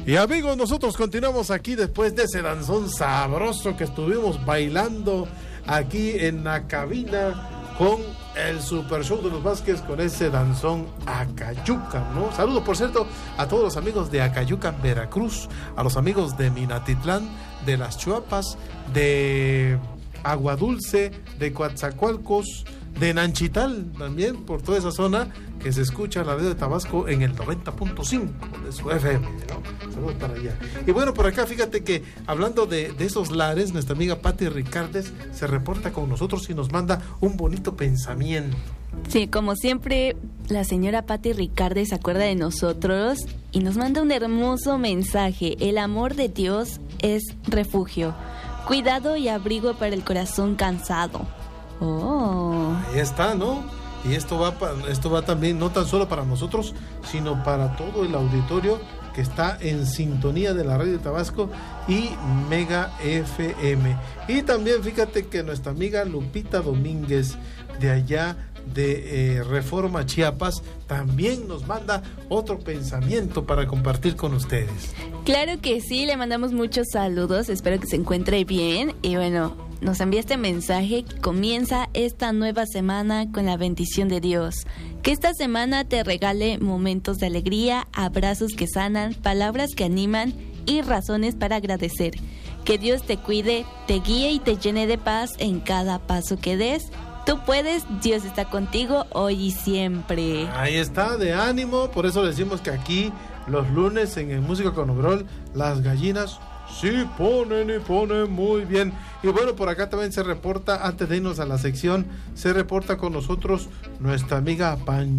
Y amigos, nosotros continuamos aquí después de ese danzón sabroso que estuvimos bailando aquí en la cabina con el Super Show de los Vázquez, con ese danzón Acayucan, ¿no? Saludos, por cierto, a todos los amigos de Acayucan, Veracruz, a los amigos de Minatitlán, de Las Chuapas, de Agua Dulce, de Coatzacoalcos, de Nanchital, también por toda esa zona que se escucha la radio de Tabasco en el 90.5 de su FM, ¿no? Saludos para allá. Y bueno, por acá fíjate que hablando de esos lares, nuestra amiga Pati Ricardes se reporta con nosotros y nos manda un bonito pensamiento. Sí, como siempre, la señora Pati Ricardes se acuerda de nosotros y nos manda un hermoso mensaje. El amor de Dios es refugio, cuidado y abrigo para el corazón cansado. Oh. Ahí está, ¿no? Y esto va también no tan solo para nosotros, sino para todo el auditorio que está en sintonía de la radio de Tabasco y Mega FM. Y también fíjate que nuestra amiga Lupita Domínguez de allá de Reforma Chiapas también nos manda otro pensamiento para compartir con ustedes. Claro que sí, le mandamos muchos saludos, espero que se encuentre bien y bueno, nos envía este mensaje. Comienza esta nueva semana con la bendición de Dios. Que esta semana te regale momentos de alegría, abrazos que sanan, palabras que animan y razones para agradecer. Que Dios te cuide, te guíe y te llene de paz en cada paso que des. Tú puedes, Dios está contigo hoy y siempre. Ahí está, de ánimo. Por eso decimos que aquí los lunes en el Música con Overol, las gallinas sí ponen y ponen muy bien. Y bueno, por acá también se reporta, antes de irnos a la sección, se reporta con nosotros nuestra amiga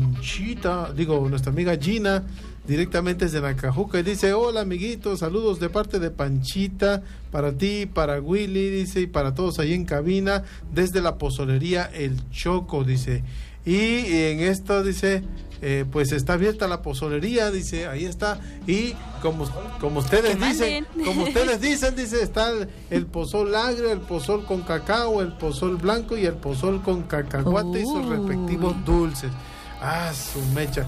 nuestra amiga Gina, directamente desde Nacajuca, y dice: hola amiguitos, saludos de parte de Panchita, para ti, para Willy, dice, y para todos ahí en cabina, desde la pozolería El Choco, dice. Y en esto dice, pues está abierta la pozolería, dice, ahí está, y como ustedes dicen, dice, está el pozol agrio, el pozol con cacao, el pozol blanco y el pozol con cacahuate y sus respectivos dulces. Ah, su mecha.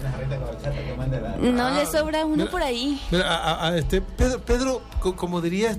No le sobra uno por ahí. Mira, Pedro, como diría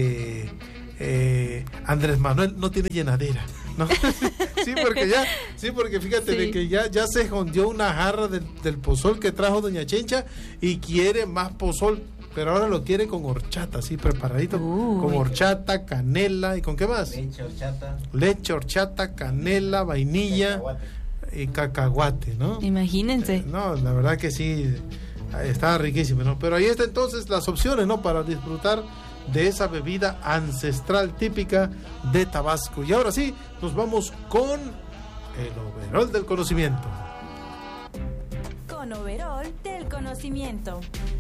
Andrés Manuel, no tiene llenadera, ¿no? sí, porque fíjate de que ya se jondeó una jarra del pozol que trajo doña Chencha y quiere más pozol, pero ahora lo quiere con horchata, así preparadito, con horchata, canela y ¿con qué más? Leche, horchata, canela, vainilla y cacahuate, ¿no? Imagínense. No, la verdad que sí, está riquísimo, ¿no? Pero ahí está entonces las opciones, ¿no? Para disfrutar de esa bebida ancestral típica de Tabasco. Y ahora sí, nos vamos con el overol del conocimiento. Con overol del conocimiento.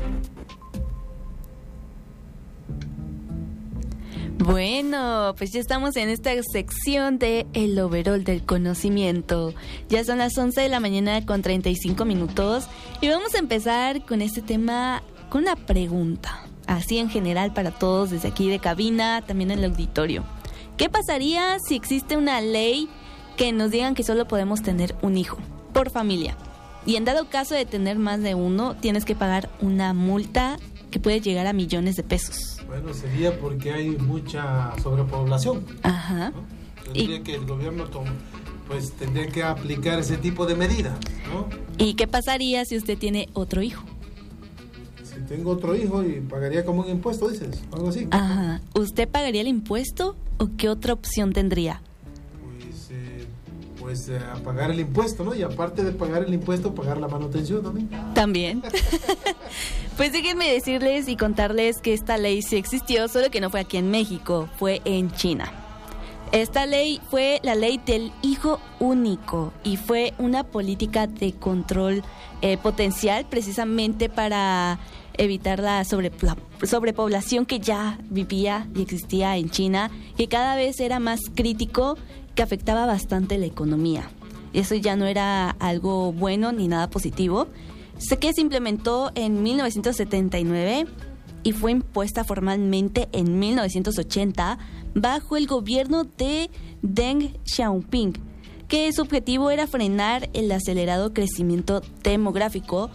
Bueno, pues ya estamos en esta sección de El Overol del Conocimiento. Ya son las 11 de la mañana con 35 minutos y vamos a empezar con este tema, con una pregunta, así en general para todos desde aquí de cabina, también en el auditorio. ¿Qué pasaría si existe una ley que nos digan que solo podemos tener un hijo por familia? Y en dado caso de tener más de uno, tienes que pagar una multa que puede llegar a millones de pesos. Bueno, sería porque hay mucha sobrepoblación. Ajá. ¿No? Tendría que el gobierno pues tendría que aplicar ese tipo de medidas, ¿no? ¿Y qué pasaría si usted tiene otro hijo? Si tengo otro hijo y pagaría como un impuesto, dices, algo así. Ajá. ¿Usted pagaría el impuesto o qué otra opción tendría? Pues a pagar el impuesto, ¿no? Y aparte de pagar el impuesto, pagar la manutención también. También. Pues déjenme decirles y contarles que esta ley sí existió, solo que no fue aquí en México, fue en China. Esta ley fue la ley del hijo único y fue una política de control potencial precisamente para evitar la sobrepoblación que ya vivía y existía en China, que cada vez era más crítico, que afectaba bastante la economía. Eso ya no era algo bueno ni nada positivo. Sé que se implementó en 1979 y fue impuesta formalmente en 1980 bajo el gobierno de Deng Xiaoping, que su objetivo era frenar el acelerado crecimiento demográfico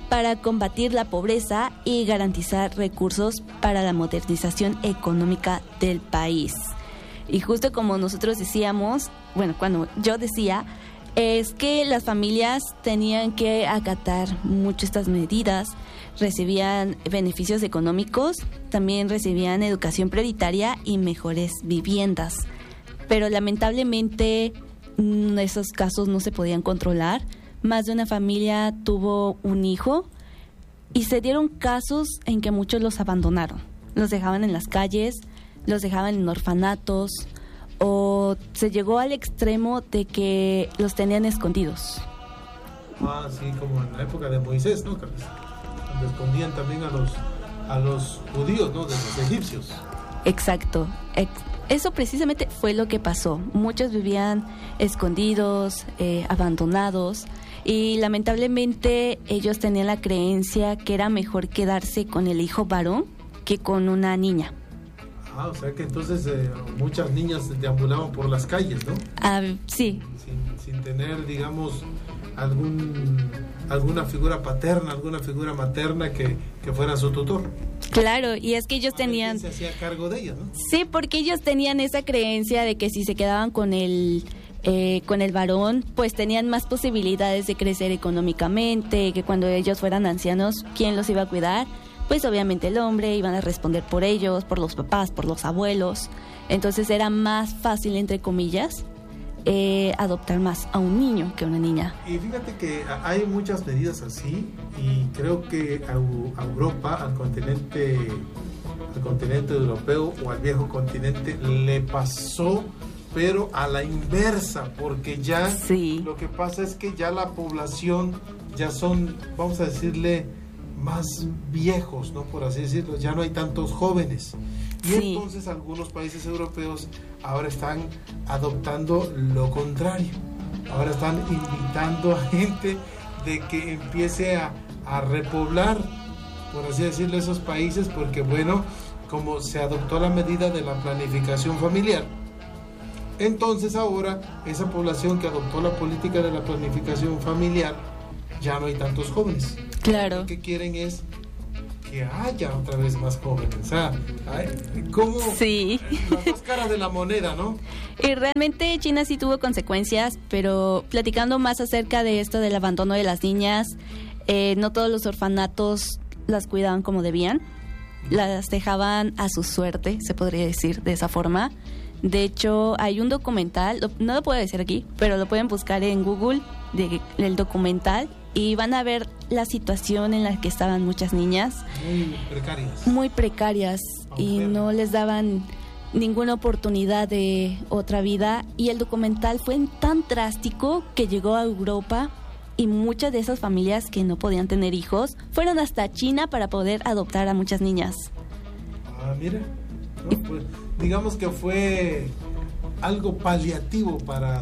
para combatir la pobreza y garantizar recursos para la modernización económica del país. Y justo como nosotros decíamos, bueno, cuando yo decía, es que las familias tenían que acatar mucho estas medidas, recibían beneficios económicos, también recibían educación prioritaria y mejores viviendas. Pero lamentablemente esos casos no se podían controlar. Más de una familia tuvo un hijo y se dieron casos en que muchos los abandonaron. Los dejaban en las calles, los dejaban en orfanatos, o se llegó al extremo de que los tenían escondidos. Sí, como en la época de Moisés, ¿no? Donde escondían también a los judíos, ¿no? De los egipcios. Exacto. Eso precisamente fue lo que pasó. Muchos vivían escondidos, abandonados, y lamentablemente ellos tenían la creencia que era mejor quedarse con el hijo varón que con una niña. O sea que entonces muchas niñas deambulaban por las calles, ¿no? Sí. Sin tener, digamos, alguna figura paterna, alguna figura materna que fuera su tutor. Claro, y es que ellos tenían... ¿Quién se hacía cargo de ellas, no? Sí, porque ellos tenían esa creencia de que si se quedaban con el varón, pues tenían más posibilidades de crecer económicamente, que cuando ellos fueran ancianos, ¿quién los iba a cuidar? Pues obviamente el hombre, iban a responder por ellos, por los papás, por los abuelos. Entonces era más fácil, entre comillas, adoptar más a un niño que a una niña. Y fíjate que hay muchas medidas así, y creo que a Europa, al continente europeo o al viejo continente, le pasó, pero a la inversa, porque ya sí. Lo que pasa es que ya la población ya son, vamos a decirle, más viejos, ¿no? Por así decirlo, ya no hay tantos jóvenes. Y sí. Entonces algunos países europeos ahora están adoptando lo contrario. Ahora están invitando a gente de que empiece a repoblar, por así decirlo, esos países, porque bueno, como se adoptó la medida de la planificación familiar, entonces ahora esa población que adoptó la política de la planificación familiar, ya no hay tantos jóvenes. Claro. Lo que quieren es que haya otra vez más jóvenes. O sea, como sí. Las dos caras de la moneda, ¿no? Y realmente China sí tuvo consecuencias, pero platicando más acerca de esto del abandono de las niñas, no todos los orfanatos las cuidaban como debían. Las dejaban a su suerte, se podría decir de esa forma. De hecho, hay un documental, no lo puedo decir aquí, pero lo pueden buscar en Google, del documental, y van a ver la situación en la que estaban muchas niñas. Muy precarias, y no les daban ninguna oportunidad de otra vida. Y el documental fue tan drástico que llegó a Europa, y muchas de esas familias que no podían tener hijos fueron hasta China para poder adoptar a muchas niñas. Mira, no, pues, digamos que fue algo paliativo para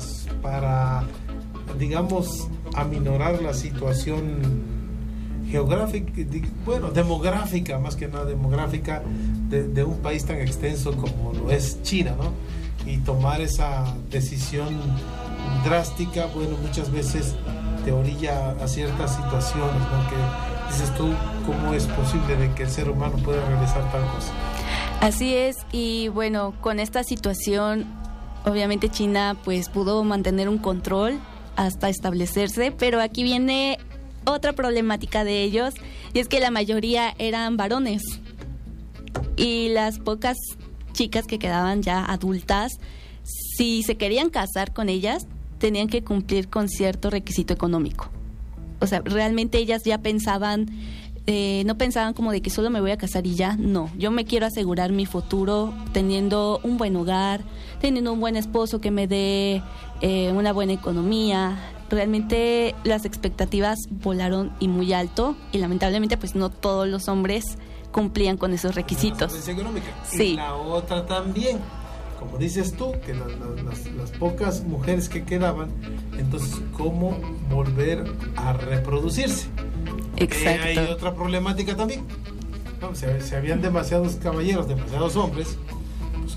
digamos, aminorar la situación geográfica, bueno, demográfica, más que nada demográfica, de un país tan extenso como lo es China, ¿no? Y tomar esa decisión drástica, bueno, muchas veces te orilla a ciertas situaciones, ¿no? Que dices tú, ¿cómo es posible de que el ser humano pueda realizar tal cosa? Así es, y bueno, con esta situación, obviamente China pues pudo mantener un control hasta establecerse, pero aquí viene otra problemática de ellos, y es que la mayoría eran varones, y las pocas chicas que quedaban ya adultas, si se querían casar con ellas, tenían que cumplir con cierto requisito económico. O sea, realmente ellas ya pensaban, no pensaban como de que solo me voy a casar y ya, no, yo me quiero asegurar mi futuro teniendo un buen hogar, teniendo un buen esposo que me dé una buena economía. Realmente las expectativas volaron y muy alto, y lamentablemente pues no todos los hombres cumplían con esos requisitos. Sí. Y la otra también, como dices tú, que las pocas mujeres que quedaban, entonces ¿cómo volver a reproducirse? Exacto. Hay otra problemática también, ¿no? Si habían demasiados caballeros, demasiados hombres, pues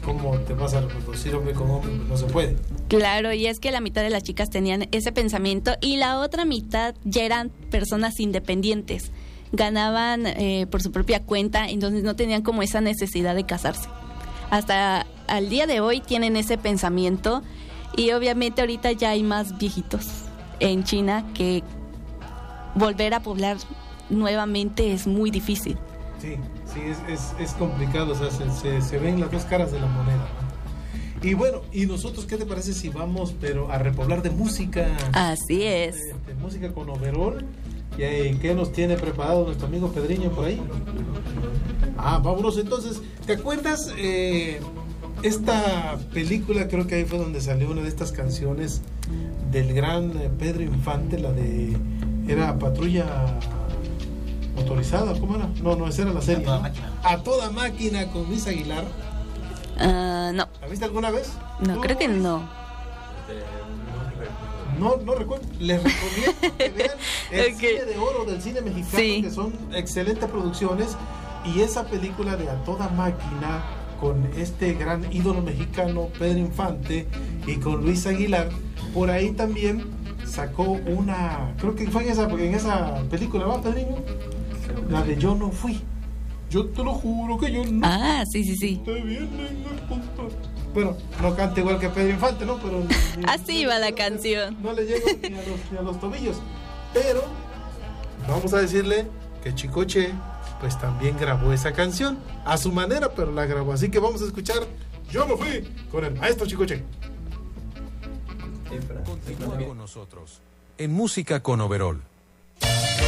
¿cómo te vas a reproducir hombre con hombre? Pues no se puede. Claro, y es que la mitad de las chicas tenían ese pensamiento y la otra mitad ya eran personas independientes. Ganaban por su propia cuenta, entonces no tenían como esa necesidad de casarse. Hasta al día de hoy tienen ese pensamiento y obviamente ahorita ya hay más viejitos en China que volver a poblar nuevamente es muy difícil. Sí, es complicado, o sea, se ven las dos caras de la moneda, ¿no? Y bueno, ¿y nosotros qué te parece si vamos pero a repoblar de música? Así es. De música con overol. ¿Y qué nos tiene preparado nuestro amigo Pedriño por ahí? Vámonos entonces. ¿Te acuerdas esta película? Creo que ahí fue donde salió una de estas canciones del gran Pedro Infante, la de... Era Patrulla Motorizada, ¿cómo era? No, esa era la serie. A toda máquina con Luis Aguilar. No. ¿La viste alguna vez? No, creo que no. No recuerdo. Les recomiendo que vean el cine de oro del cine mexicano, sí, que son excelentes producciones. Y esa película de A toda máquina, con este gran ídolo mexicano Pedro Infante y con Luis Aguilar, por ahí también sacó una, creo que fue en esa película, ¿va, Pedriño? La de Yo no fui. Yo te lo juro que yo no. Sí. Te vienen a contar. Bueno, no canta igual que Pedro Infante, ¿no? Pero así va la canción. No le llego ni a los tobillos. Pero vamos a decirle que Chicoche pues también grabó esa canción a su manera, pero la grabó. Así que vamos a escuchar Yo no fui con el maestro Chicoche. Continúa con nosotros en Música con Overol.